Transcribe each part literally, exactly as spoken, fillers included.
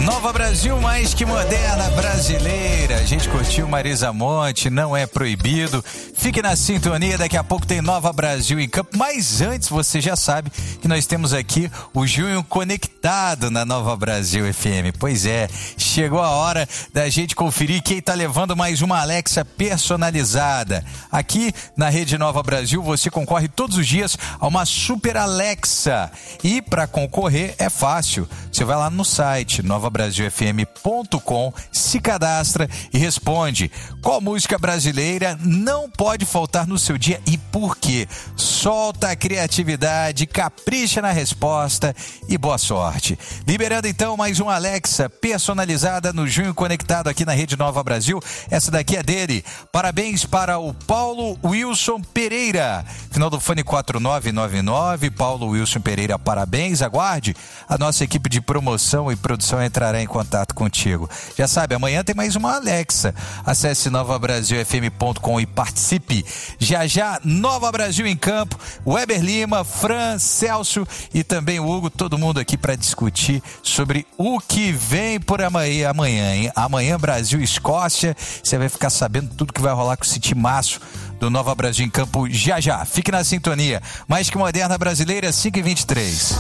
Nova Brasil, mais que moderna brasileira. A gente curtiu Marisa Monte, Não É Proibido. Fique na sintonia, daqui a pouco tem Nova Brasil em campo. Mas antes, você já sabe que nós temos aqui o Junho conectado na Nova Brasil F M. Pois é, chegou a hora da gente conferir quem está levando mais uma Alexa personalizada. Aqui na Rede Nova Brasil, você concorre todos os dias a uma Super Alexa. E para concorrer é fácil. Você vai lá no site nova brasil f m ponto com, se cadastra e responde qual música brasileira não pode faltar no seu dia e por quê. Solta a criatividade, capricha na resposta e boa sorte. Liberando então mais uma Alexa personalizada no Junho Conectado aqui na Rede Nova Brasil. Essa daqui é dele. Parabéns para o Paulo Wilson Pereira. Final do fone quatro nove nove nove. Paulo Wilson Pereira, parabéns. Aguarde. A nossa equipe de promoção e produção entrará em contato contigo. Já sabe, amanhã tem mais uma Alexa. Acesse nova brasil f m ponto com e participe. Já já, Nova Brasil em campo. Weber Lima, Fran, Celso e também o Hugo, todo mundo aqui para discutir sobre o que vem por amanhã, amanhã, hein? Amanhã, Brasil e Escócia. Você vai ficar sabendo tudo que vai rolar com esse timaço do Nova Brasil em campo já já. Fique na sintonia. Mais que moderna brasileira, cinco e vinte e três.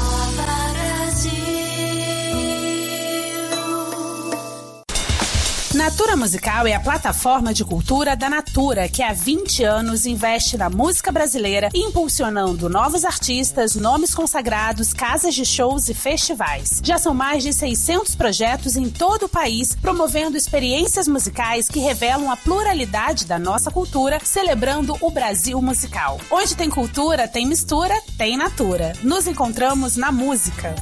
Natura Musical é a plataforma de cultura da Natura, que há vinte anos investe na música brasileira, impulsionando novos artistas, nomes consagrados, casas de shows e festivais. Já são mais de seiscentos projetos em todo o país, promovendo experiências musicais que revelam a pluralidade da nossa cultura, celebrando o Brasil musical. Onde tem cultura, tem mistura, tem Natura. Nos encontramos na música.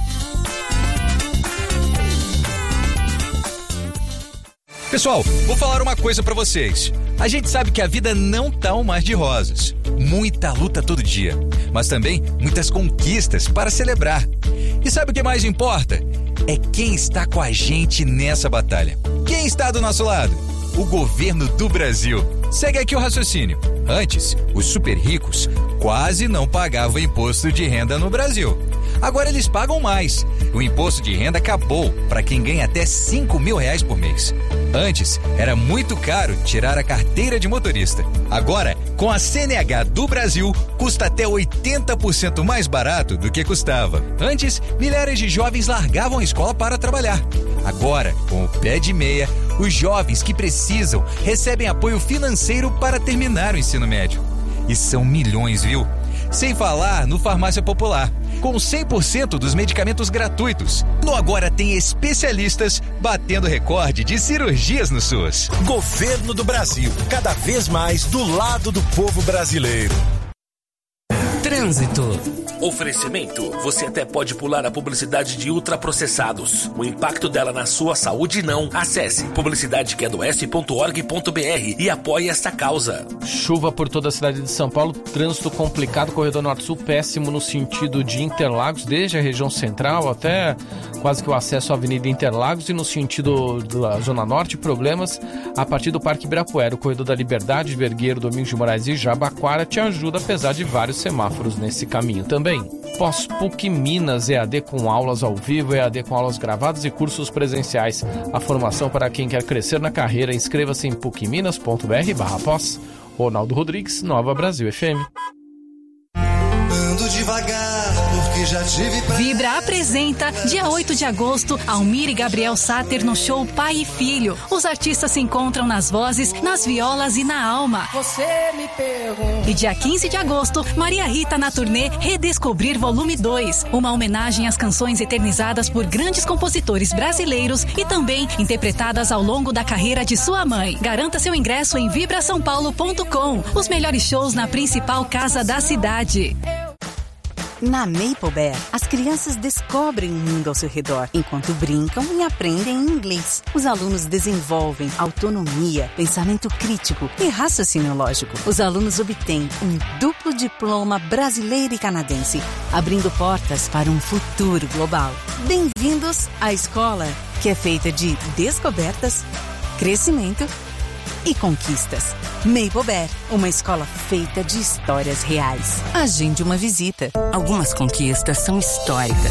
Pessoal, vou falar uma coisa pra vocês. A gente sabe que a vida não tá um mar de rosas. Muita luta todo dia, mas também muitas conquistas para celebrar. E sabe o que mais importa? É quem está com a gente nessa batalha. Quem está do nosso lado? O governo do Brasil. Segue aqui o raciocínio. Antes, os super ricos quase não pagavam imposto de renda no Brasil. Agora eles pagam mais. O imposto de renda acabou para quem ganha até cinco mil reais por mês. Antes, era muito caro tirar a carteira de motorista. Agora, com a C N H do Brasil, custa até oitenta por cento mais barato do que custava. Antes, milhares de jovens largavam a escola para trabalhar. Agora, com o pé de meia, os jovens que precisam recebem apoio financeiro para terminar o ensino médio. E são milhões, viu? Sem falar no Farmácia Popular, com cem por cento dos medicamentos gratuitos. No Agora tem especialistas batendo recorde de cirurgias no SUS. Governo do Brasil, cada vez mais do lado do povo brasileiro. Trânsito. Oferecimento: você até pode pular a publicidade de ultraprocessados. O impacto dela na sua saúde não. Acesse publicidade que é do s ponto org ponto b r e apoie esta causa. Chuva por toda a cidade de São Paulo, trânsito complicado, corredor norte-sul péssimo no sentido de Interlagos, desde a região central até quase que o acesso à Avenida Interlagos, e no sentido da Zona Norte, problemas a partir do Parque Ibirapuera. O corredor da Liberdade, Vergueiro, Domingos de Moraes e Jabaquara te ajuda, apesar de vários semáforos nesse caminho também. Pós-PUC Minas, E A D com aulas ao vivo, E A D com aulas gravadas e cursos presenciais. A formação para quem quer crescer na carreira. Inscreva-se em pucminas ponto b r barra pós. Ronaldo Rodrigues, Nova Brasil F M. Ando devagar, porque já tive pra... Vibra apresenta, dia oito de agosto, Almir e Gabriel Sater no show Pai e Filho. Os artistas se encontram nas vozes, nas violas e na alma. Você me pergunta. E dia quinze de agosto, Maria Rita na turnê Redescobrir Volume dois. Uma homenagem às canções eternizadas por grandes compositores brasileiros e também interpretadas ao longo da carreira de sua mãe. Garanta seu ingresso em vibra são paulo ponto com. Os melhores shows na principal casa da cidade. Na Maple Bear, as crianças descobrem o mundo ao seu redor, enquanto brincam e aprendem inglês. Os alunos desenvolvem autonomia, pensamento crítico e raciocínio lógico. Os alunos obtêm um duplo diploma brasileiro e canadense, abrindo portas para um futuro global. Bem-vindos à escola, que é feita de descobertas, crescimento e conquistas. Maple Bear, uma escola feita de histórias reais. Agende uma visita. Algumas conquistas são históricas.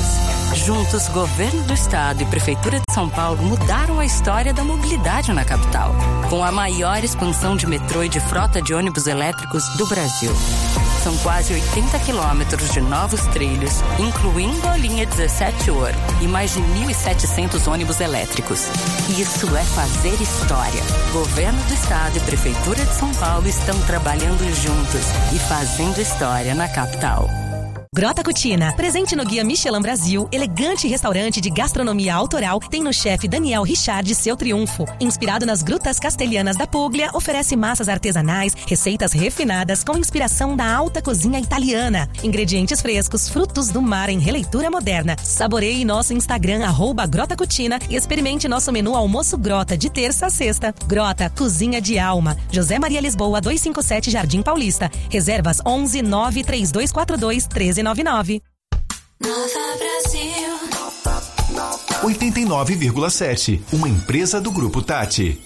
Juntos, Governo do Estado e Prefeitura de São Paulo mudaram a história da mobilidade na capital, com a maior expansão de metrô e de frota de ônibus elétricos do Brasil. São quase oitenta quilômetros de novos trilhos, incluindo a linha dezessete Ouro e mais de mil e setecentos ônibus elétricos. Isso é fazer história. Governo do Estado e Prefeitura de São Paulo estão trabalhando juntos e fazendo história na capital. Grota Cucina, presente no Guia Michelin Brasil, elegante restaurante de gastronomia autoral, tem no chefe Daniel Richard seu triunfo. Inspirado nas grutas castelhanas da Puglia, oferece massas artesanais, receitas refinadas com inspiração da alta cozinha italiana. Ingredientes frescos, frutos do mar em releitura moderna. Saboreie nosso Instagram, arroba Grota Cucina, e experimente nosso menu Almoço Grota, de terça a sexta. Grota, cozinha de alma. José Maria Lisboa, duzentos e cinquenta e sete, Jardim Paulista. Reservas onze nove três dois quatro dois um três nove nove. Nova Brasil. oitenta e nove vírgula sete, uma empresa do Grupo Tati.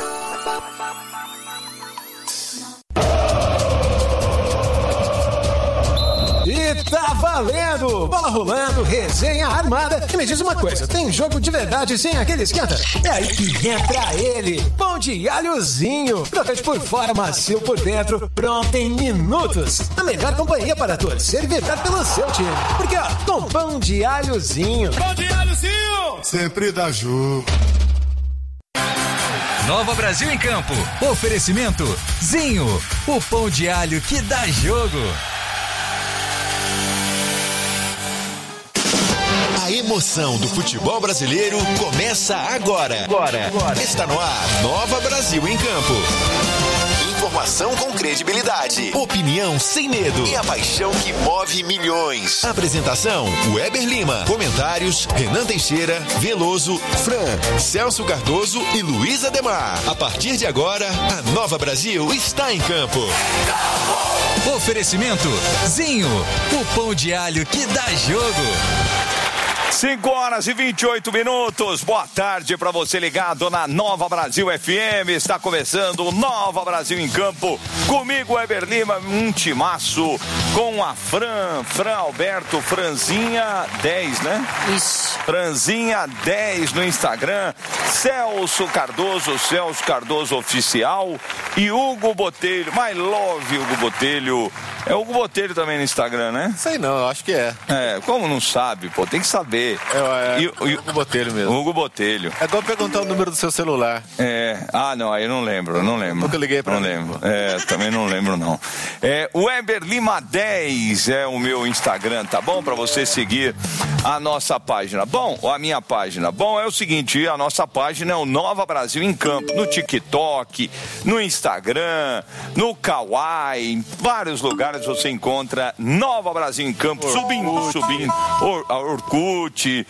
E tá valendo! Bola rolando, resenha armada. E me diz uma coisa, tem jogo de verdade sem aquele esquenta? É aí que entra ele, pão de alhozinho. Crocante por fora, macio por dentro, pronto em minutos. A melhor companhia para torcer e vibrar pelo seu time. Porque ó, com pão de alhozinho. Pão de alhozinho! Sempre dá jogo. Nova Brasil em Campo. Oferecimento Zinho, o pão de alho que dá jogo. A emoção do futebol brasileiro começa agora. Agora. agora. Está no ar, Nova Brasil em Campo. Informação com credibilidade, opinião sem medo e a paixão que move milhões. Apresentação, Weber Lima. Comentários, Renan Teixeira, Veloso, Fran, Celso Cardoso e Luiz Ademar. A partir de agora, a Nova Brasil está em campo. Oferecimento Zinho, o pão de alho que dá jogo. cinco horas e vinte e oito minutos. Boa tarde para você ligado na Nova Brasil F M. Está começando o Nova Brasil em Campo. Comigo, Weber Lima, um timaço com a Fran, Fran Alberto, Franzinha dez, né? Isso. Franzinha dez no Instagram. Celso Cardoso, Celso Cardoso Oficial. E Hugo Botelho, my love Hugo Botelho. É Hugo Botelho também no Instagram, né? Sei não, eu acho que é. É, como não sabe, pô, tem que saber. É, é, e, Hugo Botelho mesmo. Hugo Botelho. É igual perguntar o número do seu celular. É, ah não, aí eu não lembro, eu não lembro. Nunca liguei pra Não mim. lembro, é, também não lembro não. É, Weber Lima dez é o meu Instagram, tá bom? Pra você seguir a nossa página. Bom, a minha página. Bom, é o seguinte, a nossa página é o Nova Brasil em Campo, no TikTok, no Instagram, no Kawaii, vários lugares você encontra Nova Brasil em Campo, Orkut. subindo, subindo, Or, Orkut,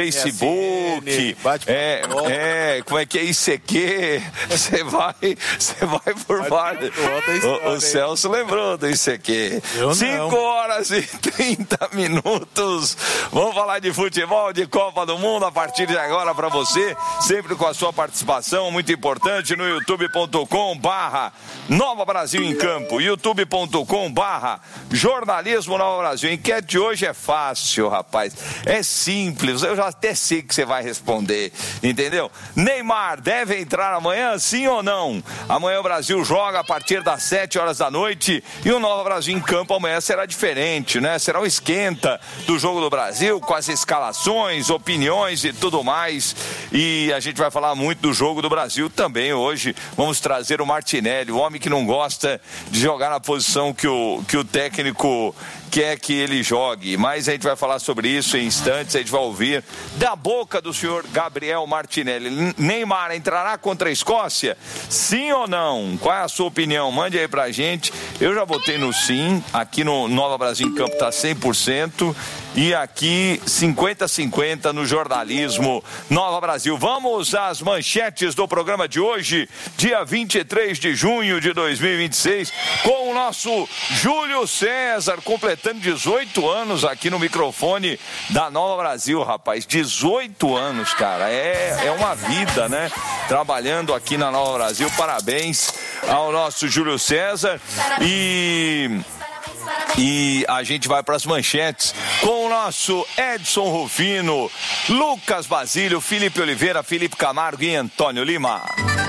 Facebook, é, é, como é que é I C Q, você vai, você vai por vários. O, o Celso lembrou do I C Q. cinco horas e trinta minutos. Vamos falar de futebol, de Copa do Mundo a partir de agora para você, sempre com a sua participação, muito importante, no youtube ponto com barra Nova Brasil em Campo, youtube ponto com barra Jornalismo Nova Brasil. A enquete de hoje é fácil, rapaz. É simples. Eu já até sei que você vai responder. Entendeu? Neymar deve entrar amanhã, sim ou não? Amanhã o Brasil joga a partir das sete horas da noite e o Nova Brasil em Campo amanhã será diferente, né? Será um esquenta do jogo do Brasil com as escalações, opiniões e tudo mais. E a gente vai falar muito do jogo do Brasil também hoje. Vamos trazer o Martinelli, o homem que não gosta de jogar na posição que o, que o técnico quer que ele jogue, mas a gente vai falar sobre isso em instantes. A gente vai ouvir da boca do senhor Gabriel Martinelli. Neymar entrará contra a Escócia? Sim ou não? Qual é a sua opinião? Mande aí pra gente. Eu já votei no sim, aqui no Nova Brasil em Campo tá cem por cento e aqui cinquenta a cinquenta no jornalismo Nova Brasil. Vamos às manchetes do programa de hoje, dia vinte e três de junho de dois mil e vinte e seis, com o nosso Júlio César, completando dezoito anos aqui no microfone da Nova Brasil, rapaz. dezoito anos, cara. É, é uma vida, né? Trabalhando aqui na Nova Brasil. Parabéns ao nosso Júlio César. E E a gente vai para as manchetes com o nosso Edson Rufino, Lucas Basílio, Felipe Oliveira, Felipe Camargo e Antônio Lima.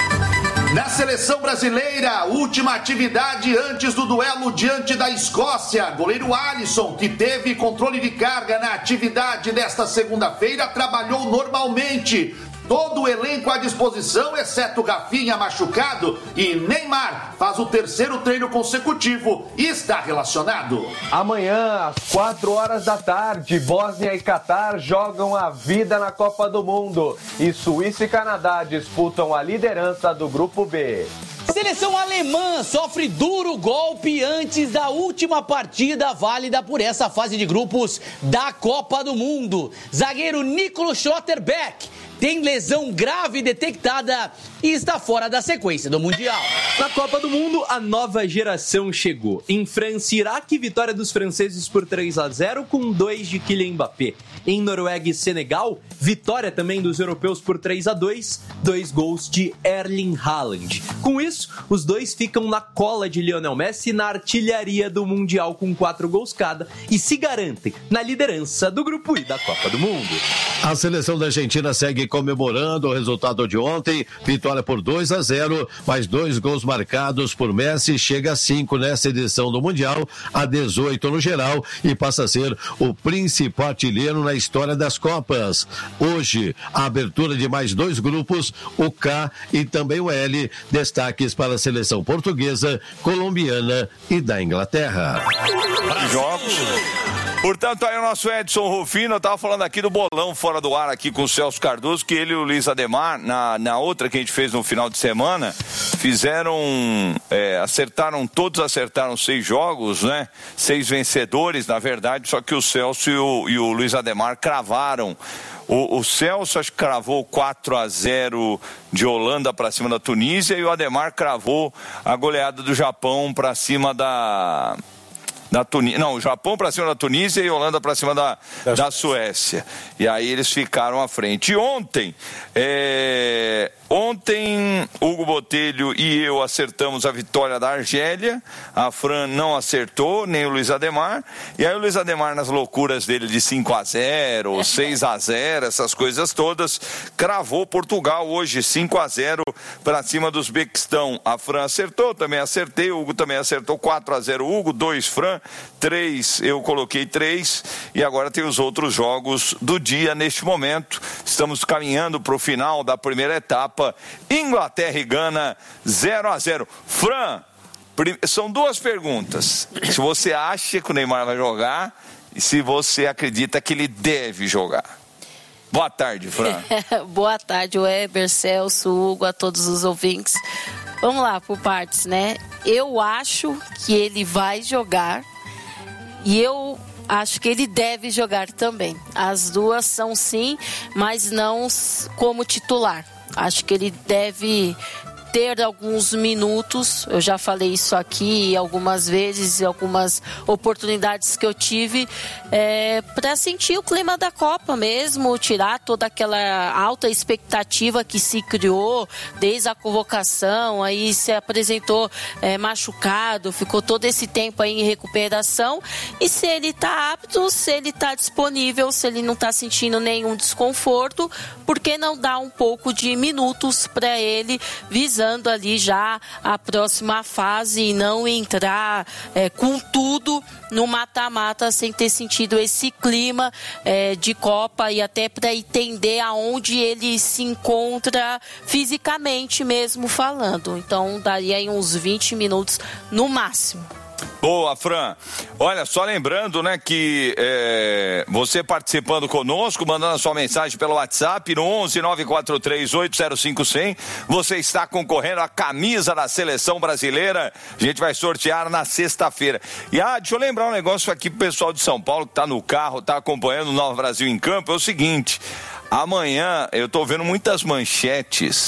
Na seleção brasileira, última atividade antes do duelo diante da Escócia. Goleiro Alisson, que teve controle de carga na atividade desta segunda-feira, trabalhou normalmente. Todo o elenco à disposição, exceto Rafinha machucado, e Neymar faz o terceiro treino consecutivo e está relacionado. Amanhã, às quatro horas da tarde, Bósnia e Catar jogam a vida na Copa do Mundo. E Suíça e Canadá disputam a liderança do Grupo B. Seleção alemã sofre duro golpe antes da última partida válida por essa fase de grupos da Copa do Mundo. Zagueiro Nico Schlotterbeck tem lesão grave detectada e está fora da sequência do Mundial. Na Copa do Mundo, a nova geração chegou. Em França e Iraque, vitória dos franceses por três a zero com dois de Kylian Mbappé. Em Noruega e Senegal, vitória também dos europeus por três a dois, dois gols de Erling Haaland. Com isso, os dois ficam na cola de Lionel Messi na artilharia do Mundial com quatro gols cada e se garantem na liderança do Grupo I da Copa do Mundo. A seleção da Argentina segue comemorando o resultado de ontem, vitória por dois a zero, mais dois gols marcados por Messi, chega a cinco nessa edição do Mundial, a dezoito no geral e passa a ser o principal artilheiro na história das Copas. Hoje, a abertura de mais dois grupos, o K e também o L, destaques para a seleção portuguesa, colombiana e da Inglaterra. Jogos. Portanto, aí o nosso Edson Rufino, eu estava falando aqui do bolão fora do ar aqui com o Celso Cardoso, que ele e o Luiz Ademar, na, na outra que a gente fez no final de semana, fizeram, é, acertaram, todos acertaram seis jogos, né? Seis vencedores, na verdade, só que o Celso e o, e o Luiz Ademar cravaram. O, o Celso acho que cravou quatro a zero de Holanda para cima da Tunísia e o Ademar cravou a goleada do Japão para cima da... Da Tunísia, não, o Japão para cima da Tunísia e a Holanda para cima da, da Suécia. E aí eles ficaram à frente. E ontem, é, ontem, Hugo Botelho e eu acertamos a vitória da Argélia. A Fran não acertou, nem o Luiz Ademar. E aí o Luiz Ademar, nas loucuras dele de cinco a zero, seis a zero, essas coisas todas, cravou Portugal hoje, cinco a zero para cima do Uzbequistão. A Fran acertou, também acertei. O Hugo também acertou, quatro a zero. Hugo, dois Fran. Três, eu coloquei três e agora tem os outros jogos do dia neste momento. Estamos caminhando para o final da primeira etapa. Inglaterra e Gana, zero a zero. Fran, são duas perguntas. Se você acha que o Neymar vai jogar e se você acredita que ele deve jogar. Boa tarde, Fran. Boa tarde, Weber, Celso, Hugo, a todos os ouvintes. Vamos lá, por partes, né? Eu acho que ele vai jogar e eu acho que ele deve jogar também. As duas são sim, mas não como titular. Acho que ele deve ter alguns minutos, eu já falei isso aqui algumas vezes, algumas oportunidades que eu tive, é, para sentir o clima da Copa mesmo, tirar toda aquela alta expectativa que se criou desde a convocação, aí se apresentou é, machucado, ficou todo esse tempo aí em recuperação, e se ele está apto, se ele está disponível, se ele não está sentindo nenhum desconforto, por que não dar um pouco de minutos para ele, visando ali já a próxima fase e não entrar é, com tudo no mata-mata sem ter sentido esse clima é, de Copa e até para entender aonde ele se encontra fisicamente mesmo falando. Então daria aí uns vinte minutos no máximo. Boa, Fran. Olha, só lembrando, né, que é, você participando conosco, mandando a sua mensagem pelo WhatsApp no onze nove quatro três oito zero cinco zero zero, você está concorrendo à camisa da Seleção Brasileira. A gente vai sortear na sexta-feira. E, ah, deixa eu lembrar um negócio aqui pro pessoal de São Paulo que tá no carro, tá acompanhando o Nova Brasil em Campo, é o seguinte, amanhã eu tô vendo muitas manchetes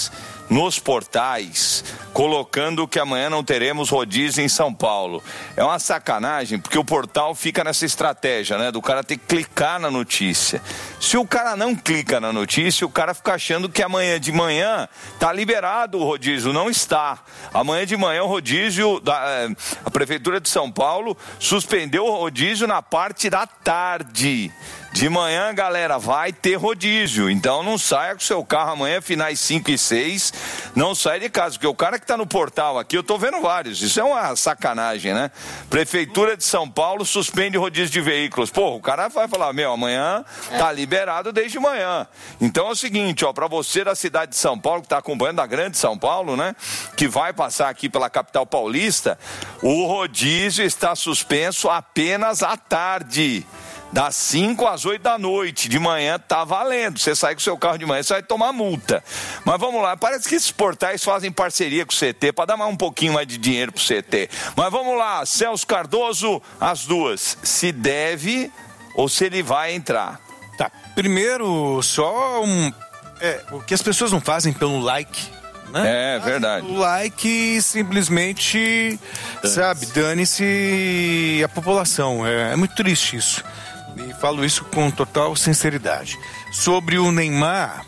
nos portais, colocando que amanhã não teremos rodízio em São Paulo. É uma sacanagem, porque o portal fica nessa estratégia, né, do cara ter que clicar na notícia. Se o cara não clica na notícia, o cara fica achando que amanhã de manhã tá liberado o rodízio. Não está. Amanhã de manhã o rodízio, da, a Prefeitura de São Paulo suspendeu o rodízio na parte da tarde. De manhã, galera, vai ter rodízio. Então não saia com o seu carro amanhã, finais cinco e seis. Não saia de casa, porque o cara que tá no portal aqui, eu tô vendo vários. Isso é uma sacanagem, né? Prefeitura de São Paulo suspende rodízio de veículos. Pô, o cara vai falar, meu, amanhã tá liberado desde manhã. Então é o seguinte, ó, pra você da cidade de São Paulo, que tá acompanhando a grande São Paulo, né? Que vai passar aqui pela capital paulista, o rodízio está suspenso apenas à tarde. Das cinco às oito da noite, de manhã tá valendo. Você sai com o seu carro de manhã, você vai tomar multa. Mas vamos lá, parece que esses portais fazem parceria com o C T, para dar mais um pouquinho mais de dinheiro pro C T. Mas vamos lá, Celso Cardoso, as duas. Se deve ou se ele vai entrar? Tá, primeiro, só um... É, o que as pessoas não fazem pelo like... Né? É, verdade. O like simplesmente, sabe, dane-se a população. É, é muito triste isso. E falo isso com total sinceridade. Sobre o Neymar,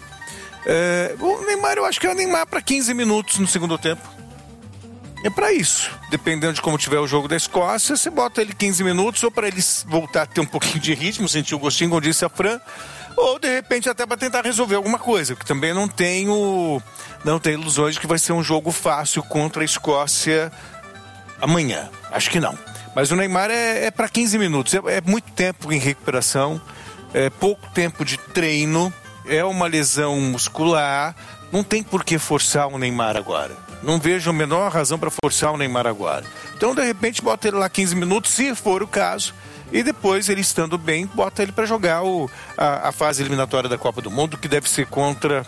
é, o Neymar eu acho que é o Neymar para quinze minutos no segundo tempo. É para isso. Dependendo de como tiver o jogo da Escócia, você bota ele quinze minutos ou para ele voltar a ter um pouquinho de ritmo, sentir o gostinho, como disse a Fran, ou de repente até para tentar resolver alguma coisa, porque também não tenho, não tenho ilusões de que vai ser um jogo fácil contra a Escócia amanhã. Acho que não. Mas o Neymar é, é para quinze minutos, é, é muito tempo em recuperação, é pouco tempo de treino, é uma lesão muscular, não tem por que forçar o Neymar agora. Não vejo a menor razão para forçar o Neymar agora. Então, de repente, bota ele lá quinze minutos, se for o caso, e depois, ele estando bem, bota ele para jogar o, a, a fase eliminatória da Copa do Mundo, que deve ser contra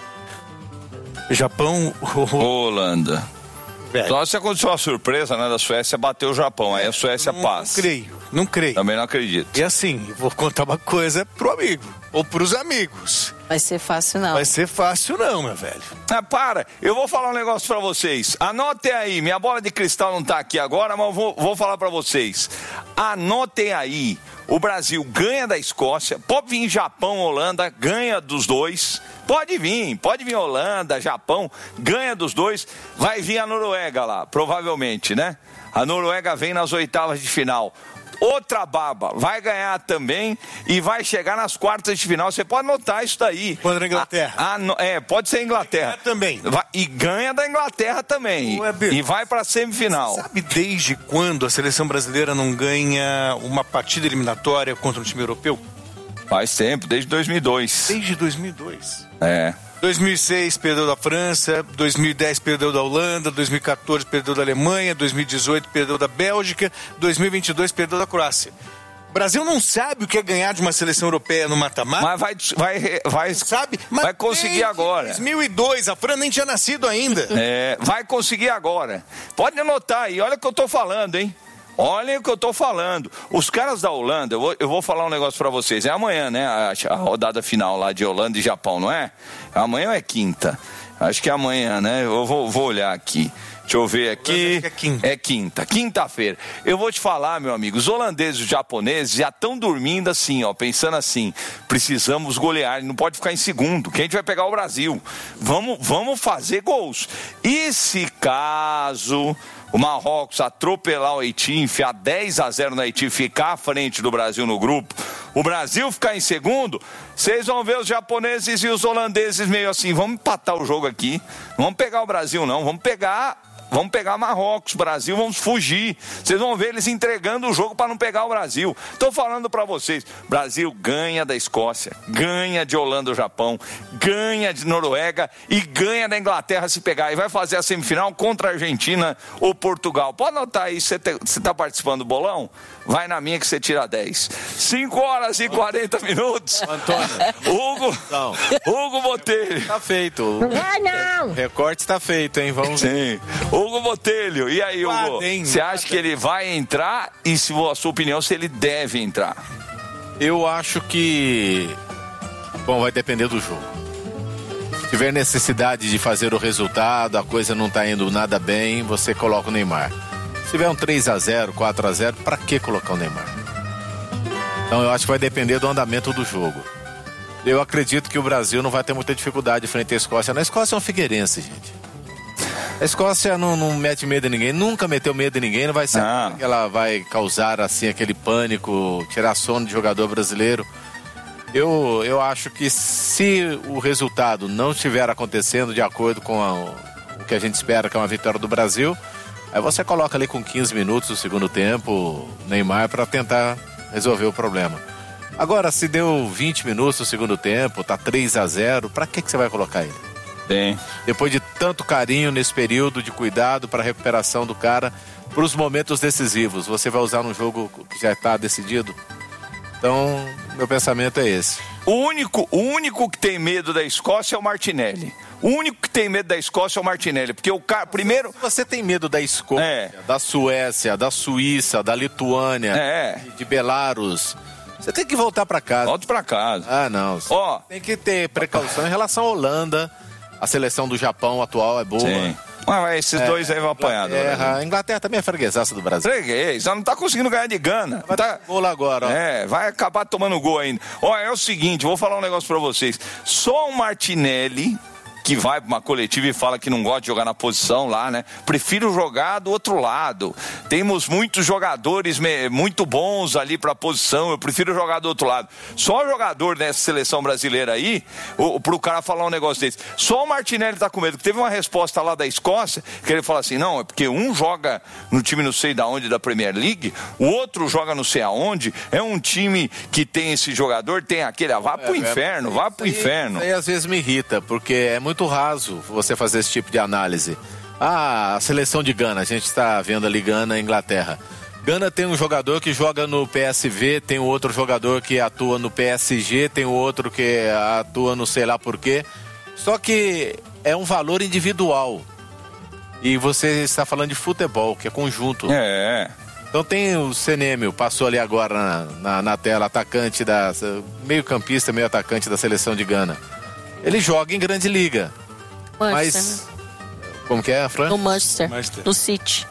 Japão ou Holanda. Velho. Só se aconteceu uma surpresa, né, da Suécia bater o Japão, aí a Suécia não, passa. Não creio, não creio. Também não acredito. E assim, vou contar uma coisa pro amigo, ou pros amigos. Vai ser fácil não. Vai ser fácil não, meu velho. Ah, para, eu vou falar um negócio pra vocês. Anotem aí, minha bola de cristal não tá aqui agora, mas eu vou, vou falar pra vocês. Anotem aí, o Brasil ganha da Escócia, pode vir Japão, Holanda, ganha dos dois. Pode vir, pode vir Holanda, Japão, ganha dos dois. Vai vir a Noruega lá, provavelmente, né? A Noruega vem nas oitavas de final. Outra baba, vai ganhar também e vai chegar nas quartas de final. Você pode notar isso daí. Contra a Inglaterra. A, a, é, pode ser a Inglaterra. Também. Vai, e ganha da Inglaterra também. E vai para a semifinal. Você sabe desde quando a seleção brasileira não ganha uma partida eliminatória contra um time europeu? Faz tempo, desde dois mil e dois. Desde dois mil e dois. É. dois mil e seis perdeu da França, dois mil e dez perdeu da Holanda, dois mil e quatorze perdeu da Alemanha, dois mil e dezoito perdeu da Bélgica, dois mil e vinte e dois perdeu da Croácia. O Brasil não sabe o que é ganhar de uma seleção europeia no mata-mata. Mas vai, vai, vai, sabe? Mas vai conseguir agora. dois mil e dois, a Fran nem tinha nascido ainda. É, vai conseguir agora. Pode anotar aí, olha o que eu tô falando, hein? Olha o que eu tô falando. Os caras da Holanda, eu vou, eu vou falar um negócio pra vocês. É amanhã, né? A, a rodada final lá de Holanda e Japão, não é? Amanhã ou é quinta? Acho que é amanhã, né? Eu vou, vou olhar aqui. Deixa eu ver aqui. É quinta. É quinta. Quinta-feira. Eu vou te falar, meu amigo, os holandeses e os japoneses já estão dormindo assim, ó, pensando assim, precisamos golear, não pode ficar em segundo, que a gente vai pegar o Brasil. Vamos, vamos fazer gols. E se caso o Marrocos atropelar o Haiti, enfiar dez a zero no Haiti, ficar à frente do Brasil no grupo, o Brasil ficar em segundo, vocês vão ver os japoneses e os holandeses meio assim, vamos empatar o jogo aqui, não vamos pegar o Brasil não, vamos pegar... Vamos pegar Marrocos, Brasil, vamos fugir. Vocês vão ver eles entregando o jogo para não pegar o Brasil. Estou falando para vocês, Brasil ganha da Escócia, ganha de Holanda ou Japão, ganha de Noruega e ganha da Inglaterra se pegar. E vai fazer a semifinal contra a Argentina ou Portugal. Pode anotar aí, você está participando do bolão? Vai na minha que você tira dez. cinco horas e quarenta minutos. Antônio. Hugo, não. Hugo Botelho. Tá feito. Não vai não. O recorte está feito, hein? Vamos ver. Hugo Botelho, e aí, Hugo? Você acha que ele vai entrar e, se a sua opinião, se ele deve entrar? Eu acho que... Bom, vai depender do jogo. tiver necessidade de fazer o resultado, a coisa não tá indo nada bem, você coloca o Neymar. Se tiver um três a zero, quatro a zero, pra que colocar o Neymar? Então eu acho que vai depender do andamento do jogo. Eu acredito que o Brasil não vai ter muita dificuldade frente à Escócia. Na Escócia é um figueirense, gente. A Escócia não, não mete medo em ninguém, nunca meteu medo em ninguém, não vai ser ah. que ela vai causar assim aquele pânico, tirar sono de jogador brasileiro. Eu, eu acho que se o resultado não estiver acontecendo de acordo com a, o que a gente espera, que é uma vitória do Brasil, aí você coloca ali com quinze minutos do segundo tempo Neymar para tentar resolver o problema. Agora, se deu vinte minutos do segundo tempo, tá três a zero, para que, que você vai colocar ele? Bem. Depois de tanto carinho nesse período de cuidado para a recuperação do cara, para os momentos decisivos, você vai usar num jogo que já está decidido? Então, meu pensamento é esse. O único, o único que tem medo da Escócia é o Martinelli. O único que tem medo da Escócia é o Martinelli. Porque o cara, primeiro... Se você tem medo da Escócia, é. da Suécia, da Suíça, da Lituânia, é. de, de Belarus... Você tem que voltar para casa. Volte para casa. Ah, não. Ó, tem que ter precaução em relação à Holanda. A seleção do Japão atual é boa. Sim. Mas esses é, dois aí vão apanhar. Inglaterra, a Inglaterra também é freguesaça do Brasil. Freguês, já não tá conseguindo ganhar de Gana. Vai tá... gol agora, ó. É, vai acabar tomando gol ainda. Ó, é o seguinte, vou falar um negócio pra vocês. Só o Martinelli, que vai pra uma coletiva e fala que não gosta de jogar na posição lá, né? Prefiro jogar do outro lado. Temos muitos jogadores muito bons ali pra posição, eu prefiro jogar do outro lado. Só o jogador dessa seleção brasileira aí, o, pro cara falar um negócio desse. Só o Martinelli tá com medo, que teve uma resposta lá da Escócia, que ele fala assim, não, é porque um joga no time não sei da onde da Premier League, o outro joga não sei aonde, é um time que tem esse jogador, tem aquele, vá pro é, inferno, é, vá pro aí, inferno. Isso aí às vezes me irrita, porque é muito muito raso você fazer esse tipo de análise. Ah, a seleção de Gana, a gente está vendo ali Gana e Inglaterra. Gana tem um jogador que joga no P S V, tem um outro jogador que atua no P S G, tem outro que atua no sei lá por quê. Só que é um valor individual. E você está falando de futebol, que é conjunto. É. Então tem o Senêmio, passou ali agora na, na, na tela, atacante da... meio campista, meio atacante da seleção de Gana. Ele joga em grande liga. Manchester. Mas... Como que é, Fran? No Manchester. Manchester. No City.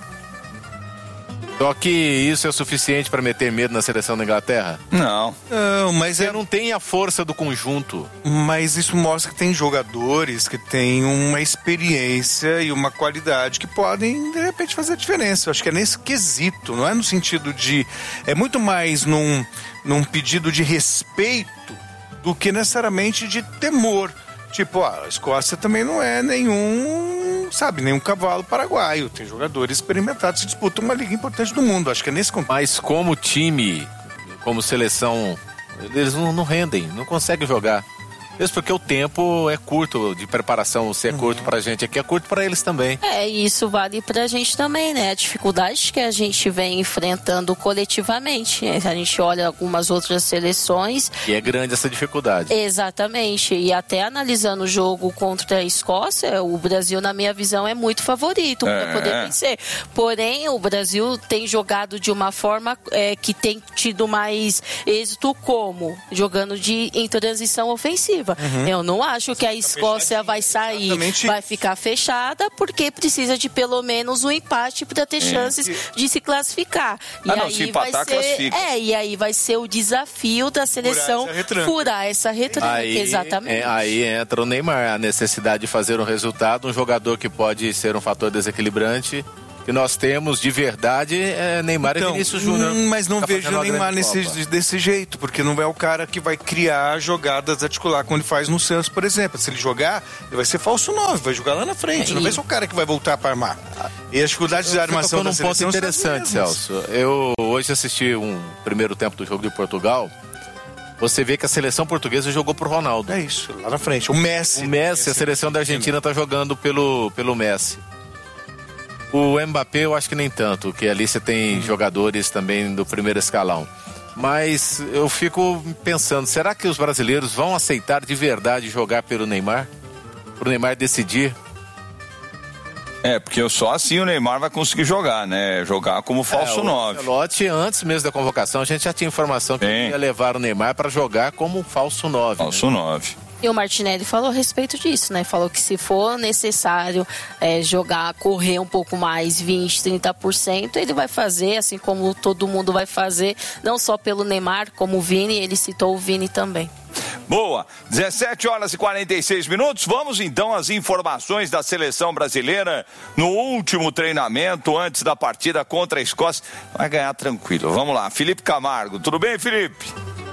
Só que isso é o suficiente para meter medo na seleção da Inglaterra? Não. Não, mas é... não tem a força do conjunto. Mas isso mostra que tem jogadores que têm uma experiência e uma qualidade que podem, de repente, fazer a diferença. Eu acho que é nesse quesito, não é no sentido de... É muito mais num, num pedido de respeito do que necessariamente de temor. Tipo, a Escócia também não é nenhum, sabe, nenhum cavalo paraguaio. Tem jogadores experimentados que disputam uma liga importante do mundo. Acho que é nesse contexto. Mas como time, como seleção, eles não, não rendem, não conseguem jogar. Mesmo porque o tempo é curto de preparação, se é curto uhum. pra gente aqui, é curto pra eles também. É, e isso vale pra gente também, né? A dificuldade que a gente vem enfrentando coletivamente. Né? A gente olha algumas outras seleções. E é grande essa dificuldade. Exatamente. E até analisando o jogo contra a Escócia, o Brasil, na minha visão, é muito favorito é. pra poder vencer. Porém, o Brasil tem jogado de uma forma é, que tem tido mais êxito, como? Jogando de, em transição ofensiva. Uhum. Eu não acho que a Escócia vai sair, exatamente. Vai ficar fechada, porque precisa de pelo menos um empate para ter chances é. de se classificar. E ah, não, aí se empatar, vai ser, classifica. É, e aí vai ser o desafio da seleção furar essa retranca. Aí, exatamente. É, aí entra o Neymar, a necessidade de fazer um resultado, um jogador que pode ser um fator desequilibrante. Que nós temos de verdade é Neymar então, e Vinícius Júnior. Mas não tá vejo o Neymar nesse, desse jeito, porque não é o cara que vai criar jogadas articular como ele faz no Santos, por exemplo. Se ele jogar, ele vai ser falso nove, vai jogar lá na frente, é, não vai ser o cara que vai voltar para armar. E a dificuldade de armação da seleção... um ponto interessante, Celso. Eu hoje assisti um primeiro tempo do jogo de Portugal. Você vê que a seleção portuguesa jogou pro Ronaldo. É isso, lá na frente. O Messi. O Messi, a seleção da Argentina tá jogando pelo, pelo Messi. O Mbappé eu acho que nem tanto, que ali você tem hum. jogadores também do primeiro escalão. Mas eu fico pensando, será que os brasileiros vão aceitar de verdade jogar pelo Neymar? Pro Neymar decidir? É, porque só assim o Neymar vai conseguir jogar, né? Jogar como falso é, nove. O Ancelotti, antes mesmo da convocação, a gente já tinha informação que ia levar o Neymar para jogar como falso nove. Falso né? nove. E o Martinelli falou a respeito disso, né? Falou que se for necessário é, jogar, correr um pouco mais, vinte, trinta por cento, ele vai fazer, assim como todo mundo vai fazer, não só pelo Neymar, como o Vini, ele citou o Vini também. Boa, dezessete horas e quarenta e seis minutos, vamos então às informações da seleção brasileira no último treinamento antes da partida contra a Escócia. Vai ganhar tranquilo, vamos lá, Felipe Camargo, tudo bem, Felipe?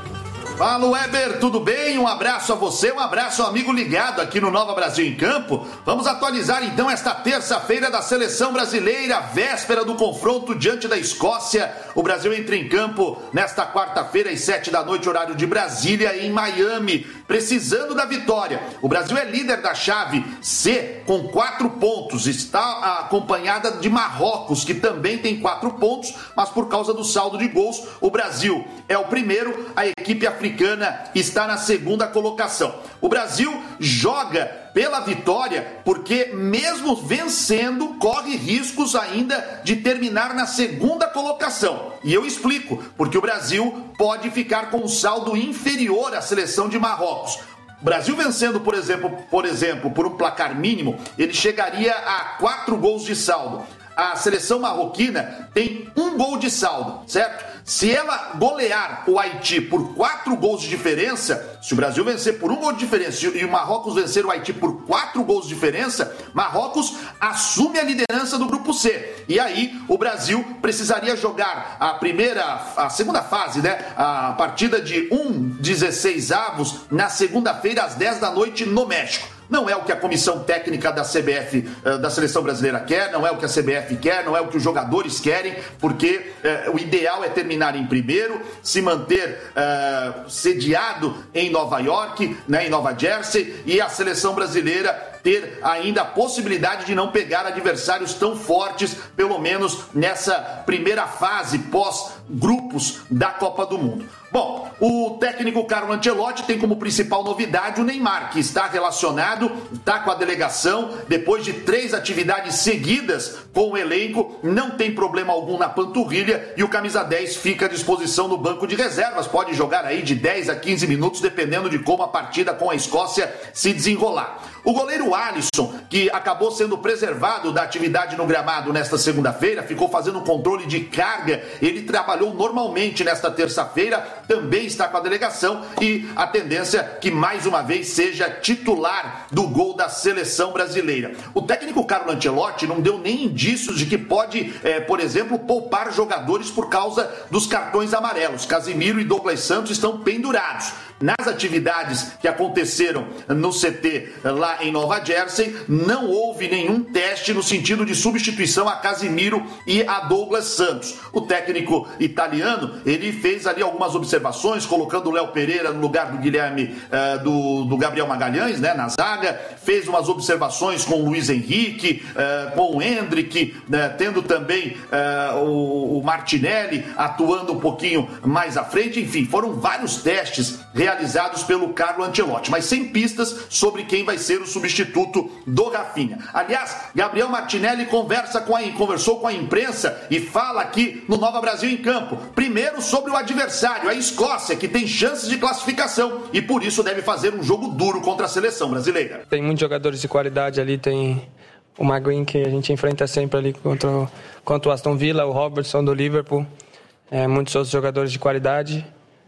Fala, Weber, tudo bem? Um abraço a você, um abraço ao amigo ligado aqui no Nova Brasil em Campo. Vamos atualizar então esta terça-feira da seleção brasileira, véspera do confronto diante da Escócia. O Brasil entra em campo nesta quarta-feira às sete da noite, horário de Brasília, em Miami, precisando da vitória. O Brasil é líder da chave C com quatro pontos, está acompanhada de Marrocos, que também tem quatro pontos, mas por causa do saldo de gols, o Brasil é o primeiro, a equipe africana está na segunda colocação. O Brasil joga pela vitória porque, mesmo vencendo, corre riscos ainda de terminar na segunda colocação. E eu explico, porque o Brasil pode ficar com um saldo inferior à seleção de Marrocos. O Brasil vencendo, por exemplo, por exemplo, por um placar mínimo, ele chegaria a quatro gols de saldo. A seleção marroquina tem um gol de saldo, certo? Se ela golear o Haiti por quatro gols de diferença, se o Brasil vencer por um gol de diferença e o Marrocos vencer o Haiti por quatro gols de diferença, Marrocos assume a liderança do grupo C. E aí o Brasil precisaria jogar a primeira, a segunda fase, né? A partida de um dezesseis avos na segunda-feira às dez da noite no México. Não é o que a comissão técnica da C B F, da Seleção Brasileira quer, não é o que a C B F quer, não é o que os jogadores querem, porque eh, o ideal é terminar em primeiro, se manter eh, sediado em Nova York, né, em Nova Jersey, e a Seleção Brasileira ter ainda a possibilidade de não pegar adversários tão fortes, pelo menos nessa primeira fase pós-grupos da Copa do Mundo. Bom, o técnico Carlo Ancelotti tem como principal novidade o Neymar, que está relacionado, está com a delegação, depois de três atividades seguidas com o elenco, não tem problema algum na panturrilha e o camisa dez fica à disposição no banco de reservas, pode jogar aí de dez a quinze minutos, dependendo de como a partida com a Escócia se desenrolar. O goleiro Alisson, que acabou sendo preservado da atividade no gramado nesta segunda-feira, ficou fazendo um controle de carga, ele trabalhou normalmente nesta terça-feira, também está com a delegação e a tendência que mais uma vez seja titular do gol da seleção brasileira. O técnico Carlo Ancelotti não deu nem indícios de que pode, é, por exemplo, poupar jogadores por causa dos cartões amarelos. Casimiro e Douglas Santos estão pendurados. Nas atividades que aconteceram no C T lá em Nova Jersey, não houve nenhum teste no sentido de substituição a Casimiro e a Douglas Santos. O técnico italiano, ele fez ali algumas observações, colocando o Léo Pereira no lugar do Guilherme, uh, do, do Gabriel Magalhães, né, na zaga, fez umas observações com o Luiz Henrique, uh, com o Endrick, uh, tendo também uh, o, o Martinelli atuando um pouquinho mais à frente, enfim, foram vários testes realizados pelo Carlo Ancelotti, mas sem pistas sobre quem vai ser o substituto do Rafinha. Aliás, Gabriel Martinelli conversa com a, conversou com a imprensa e fala aqui no Nova Brasil em Campo, primeiro sobre o adversário, a Escócia, que tem chances de classificação e por isso deve fazer um jogo duro contra a seleção brasileira. Tem muitos jogadores de qualidade ali, tem o Maguire que a gente enfrenta sempre ali contra, contra o Aston Villa, o Robertson do Liverpool, é, muitos outros jogadores de qualidade.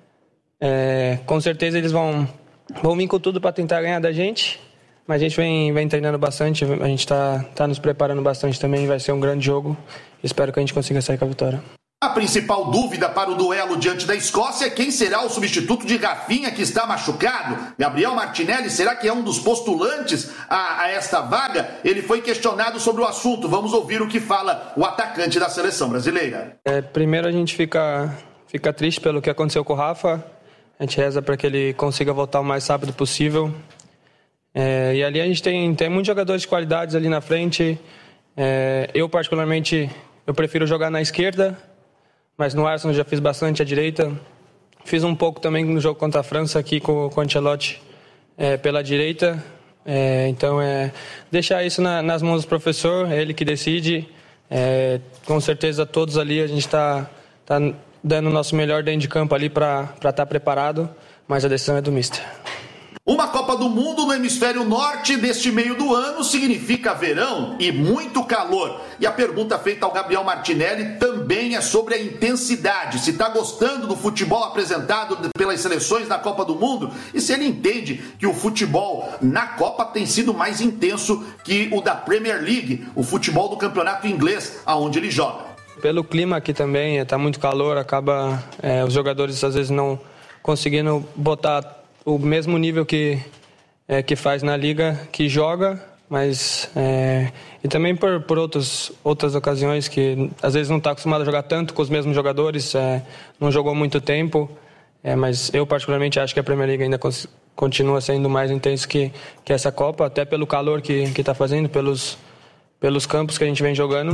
É, com certeza eles vão, vão vir com tudo para tentar ganhar da gente, mas a gente vem, vem treinando bastante, a gente está tá nos preparando bastante também, vai ser um grande jogo, espero que a gente consiga sair com a vitória. A principal dúvida para o duelo diante da Escócia é quem será o substituto de Rafinha, que está machucado. Gabriel Martinelli, será que é um dos postulantes a, a esta vaga? Ele foi questionado sobre o assunto, vamos ouvir o que fala o atacante da seleção brasileira. É, primeiro a gente fica, fica triste pelo que aconteceu com o Rafa. A gente reza para que ele consiga voltar o mais rápido possível. É, e ali a gente tem, tem muitos jogadores de qualidades ali na frente. É, eu, particularmente, eu prefiro jogar na esquerda, mas no Arsenal já fiz bastante à direita. Fiz um pouco também no jogo contra a França aqui com, com o Ancelotti é, pela direita. É, então, é deixar isso na, nas mãos do professor, é ele que decide. É, com certeza, todos ali a gente está... Tá, dando o nosso melhor dentro de campo ali para estar tá preparado, mas a decisão é do mister. Uma Copa do Mundo no hemisfério norte neste meio do ano significa verão e muito calor. E a pergunta feita ao Gabriel Martinelli também é sobre a intensidade. Se está gostando do futebol apresentado pelas seleções na Copa do Mundo e se ele entende que o futebol na Copa tem sido mais intenso que o da Premier League, o futebol do campeonato inglês, aonde ele joga. Pelo clima aqui também, está muito calor, acaba é, os jogadores às vezes não conseguindo botar o mesmo nível que, é, que faz na liga, que joga, mas é, e também por, por outros, outras ocasiões que às vezes não está acostumado a jogar tanto com os mesmos jogadores, é, não jogou muito tempo, é, mas eu particularmente acho que a Premier League ainda cons- continua sendo mais intenso que, que essa Copa, até pelo calor que está fazendo, pelos, pelos campos que a gente vem jogando,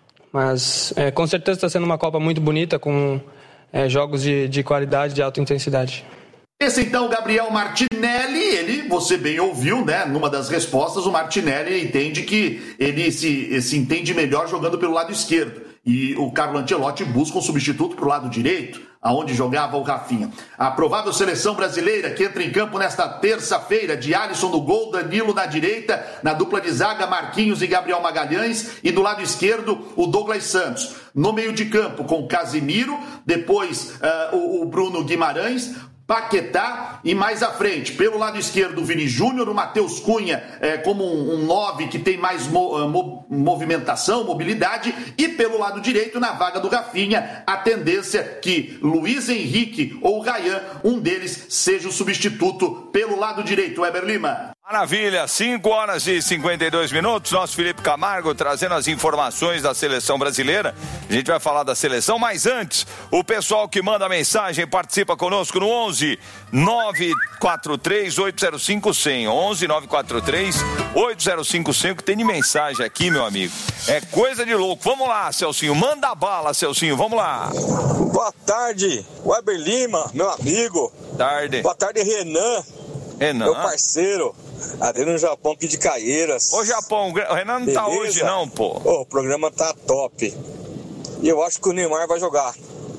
mas é, com certeza está sendo uma Copa muito bonita, com é, jogos de, de qualidade, de alta intensidade. Esse então, Gabriel Martinelli, ele, você bem ouviu, né? Numa das respostas, o Martinelli entende que ele se, se entende melhor jogando pelo lado esquerdo. E o Carlo Ancelotti busca um substituto para o lado direito, aonde jogava o Rafinha. A provável seleção brasileira que entra em campo nesta terça-feira, de Alisson no gol, Danilo na direita, na dupla de zaga, Marquinhos e Gabriel Magalhães, e do lado esquerdo, o Douglas Santos. No meio de campo, com Casimiro, depois uh, o, o Bruno Guimarães, Paquetá e mais à frente, pelo lado esquerdo, o Vini Júnior, o Matheus Cunha é, como um, um nove que tem mais mo, mo, movimentação, mobilidade, e pelo lado direito, na vaga do Rafinha, a tendência que Luiz Henrique ou Ryan, um deles, seja o substituto pelo lado direito. Weber Lima. Maravilha, cinco horas e cinquenta e dois minutos, nosso Felipe Camargo trazendo as informações da seleção brasileira. A gente vai falar da seleção, mas antes, o pessoal que manda mensagem participa conosco no onze nove quatro três oito zero cinco cem, onze nove quatro três oito zero cinco cem, que tem de mensagem aqui, meu amigo. É coisa de louco. Vamos lá, Celcinho, manda bala, Celcinho, vamos lá. Boa tarde, Weber Lima, meu amigo. Tarde. Boa tarde, Renan. Renan. Meu parceiro. Ali no Japão, aqui de Caieiras. Ô, Japão, o Renan não Beleza? Tá hoje não, pô. Ô, o programa tá top. E eu acho que o Neymar vai jogar.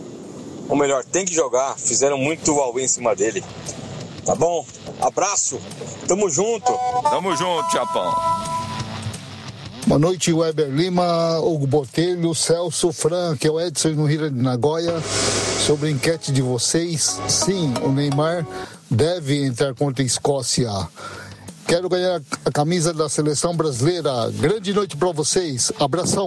Ou melhor, tem que jogar. Fizeram muito auê em cima dele. Tá bom? Abraço. Tamo junto. Tamo junto, Japão. Boa noite, Weber Lima, Hugo Botelho, Celso, Fran, que é o Edson no Rio de Nagoya. Sobre a enquete de vocês, sim, o Neymar deve entrar contra a Escócia. Quero ganhar a camisa da seleção brasileira. Grande noite para vocês. Abração.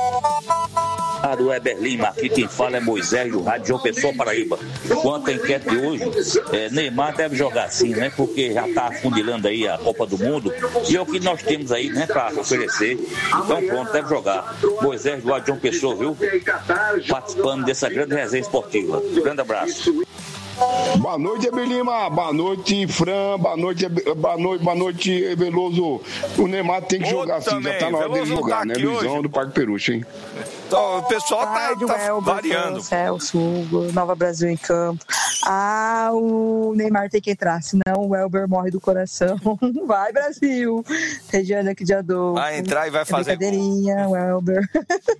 Do Weber Lima, aqui quem fala é Moisés do Rádio João Pessoa, Paraíba. Quanto à enquete de hoje, é, Neymar deve jogar sim, né? Porque já está afundilando aí a Copa do Mundo e é o que nós temos aí, né? Para oferecer. Então pronto, deve jogar. Moisés do Rádio João Pessoa, viu? Participando dessa grande resenha esportiva. Grande abraço. Boa noite, Weber Lima. Boa noite, Fran. Boa noite, boa noite, boa noite, Veloso. O Neymar tem que jogar sim, já tá na hora dele jogar, né? Luizão do Parque Peruche, hein? Então, o pessoal tá, Tarde, tá Welber, variando. Celso, Hugo, Nova Brasil em campo. Ah, o Neymar tem que entrar, senão o Welber morre do coração. Vai, Brasil! Regiane aqui de Adolfo. Vai entrar e vai fazer. Brincadeirinha, Welber.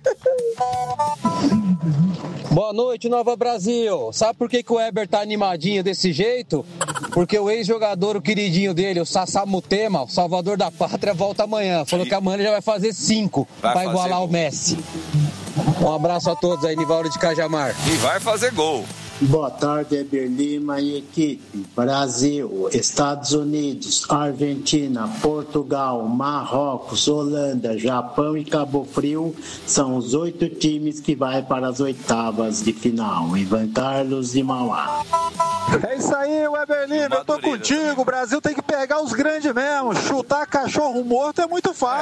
Boa noite, Nova Brasil. Sabe por que, que o Weber tá animadinho desse jeito? Porque o ex-jogador, o queridinho dele, o Sassá Mutema, o salvador da pátria, volta amanhã. Falou que amanhã ele já vai fazer cinco para igualar o Messi. Um abraço a todos aí, Nivaldo de Cajamar. E vai fazer gol. Boa tarde, Weber Lima e equipe. Brasil, Estados Unidos, Argentina, Portugal, Marrocos, Holanda, Japão e Cabo Frio são os oito times que vai para as oitavas de final. Ivan Carlos de Mauá. É isso aí, Weber Lima, eu tô contigo. O Brasil tem que pegar os grandes mesmo. Chutar cachorro morto é muito fácil.